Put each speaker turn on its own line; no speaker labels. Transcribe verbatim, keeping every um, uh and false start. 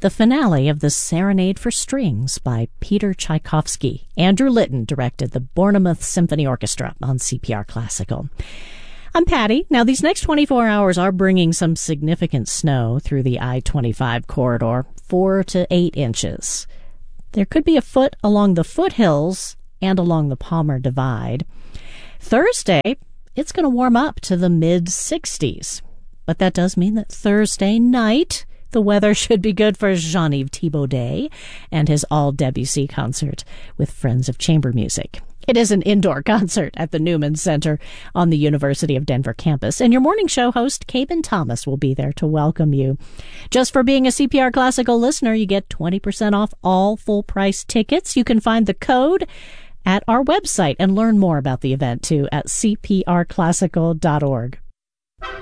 the finale of the Serenade for Strings by Peter Tchaikovsky. Andrew Litton directed the Bournemouth Symphony Orchestra on C P R Classical. I'm Patty. Now, these next twenty-four hours are bringing some significant snow through the I twenty-five corridor, four to eight inches. There could be a foot along the foothills and along the Palmer Divide. Thursday, it's going to warm up to the mid sixties. But that does mean that Thursday night, the weather should be good for Jean-Yves Thibaudet and his All Debussy concert with Friends of Chamber Music. It is an indoor concert at the Newman Center on the University of Denver campus, and your morning show host, Cabin Thomas, will be there to welcome you. Just for being a C P R Classical listener, you get twenty percent off all full-price tickets. You can find the code at our website and learn more about the event, too, at c p r classical dot org.